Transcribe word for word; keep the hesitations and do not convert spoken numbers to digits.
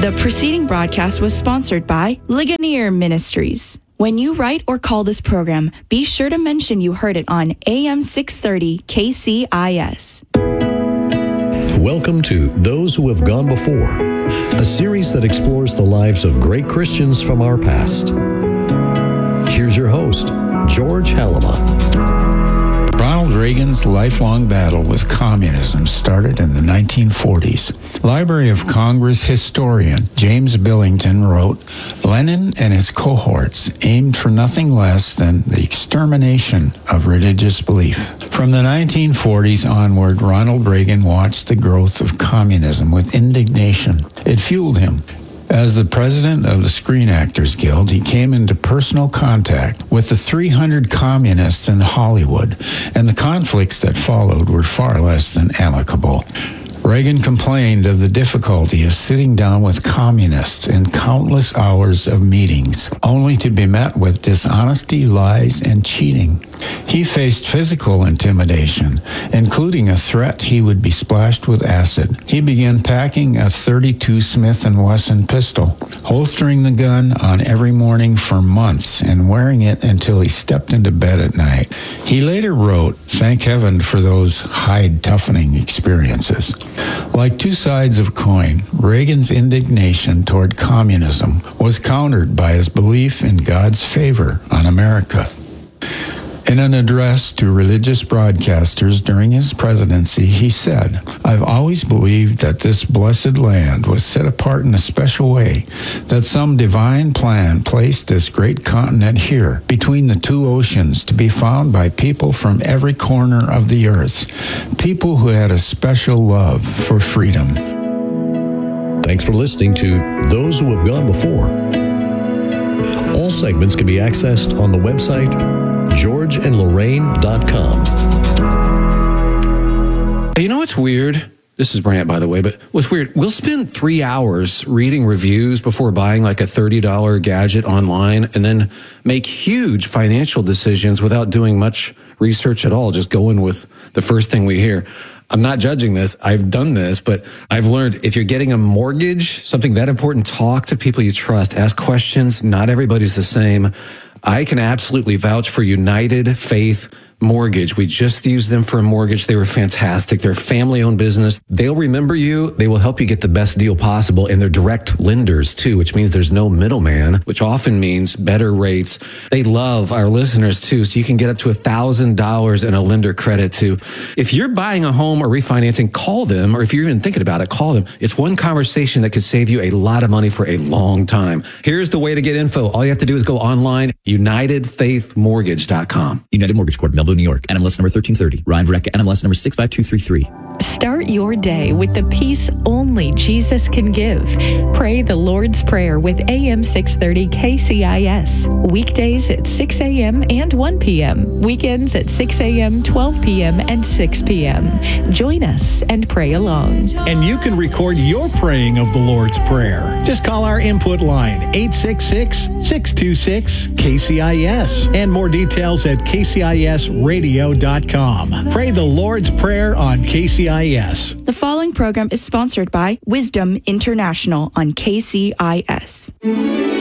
The preceding broadcast was sponsored by Ligonier Ministries. When you write or call this program, be sure to mention you heard it on A M six thirty K C I S. Welcome to Those Who Have Gone Before, a series that explores the lives of great Christians from our past. Here's your host, George Halama. Ronald Reagan's lifelong battle with communism started in the nineteen forties. Library of Congress historian James Billington wrote, Lenin and his cohorts aimed for nothing less than the extermination of religious belief. From the nineteen forties onward, Ronald Reagan watched the growth of communism with indignation. It fueled him. As the president of the Screen Actors Guild, he came into personal contact with the three hundred communists in Hollywood, and the conflicts that followed were far less than amicable. Reagan complained of the difficulty of sitting down with communists in countless hours of meetings, only to be met with dishonesty, lies, and cheating. He faced physical intimidation, including a threat he would be splashed with acid. He began packing a thirty-two Smith and Wesson pistol, holstering the gun on every morning for months and wearing it until he stepped into bed at night. He later wrote, "Thank heaven for those hide-toughening experiences." Like two sides of a coin, Reagan's indignation toward communism was countered by his belief in God's favor on America. In an address to religious broadcasters during his presidency, he said, "I've always believed that this blessed land was set apart in a special way, that some divine plan placed this great continent here, between the two oceans, to be found by people from every corner of the earth, people who had a special love for freedom." Thanks for listening to Those Who Have Gone Before. All segments can be accessed on the website george and lorraine dot com. You know what's weird? This is Brant, by the way, but what's weird, we'll spend three hours reading reviews before buying like a thirty dollars gadget online and then make huge financial decisions without doing much research at all, just going with the first thing we hear. I'm not judging this. I've done this, but I've learned if you're getting a mortgage, something that important, talk to people you trust, ask questions. Not everybody's the same. I can absolutely vouch for United Faith Mortgage. We just used them for a mortgage. They were fantastic. They're a family-owned business. They'll remember you. They will help you get the best deal possible, and they're direct lenders too, which means there's no middleman, which often means better rates. They love our listeners too, so you can get up to one thousand dollars in a lender credit too. If you're buying a home or refinancing, call them, or if you're even thinking about it, call them. It's one conversation that could save you a lot of money for a long time. Here's the way to get info. All you have to do is go online, united faith mortgage dot com. United Mortgage Corp, Melville, New York, N M L S number thirteen thirty. Ryan Verrecka, N M L S number six five two three three. Start your day with the peace only Jesus can give. Pray the Lord's Prayer with A M six thirty K C I S. Weekdays at six a.m. and one p.m. Weekends at six a.m., twelve p.m., and six p.m. Join us and pray along. And you can record your praying of the Lord's Prayer. Just call our input line, eight six six, six two six, K C I S. And more details at K C I S radio dot com. Pray the Lord's Prayer on K C I S. The following program is sponsored by Wisdom International on K C I S.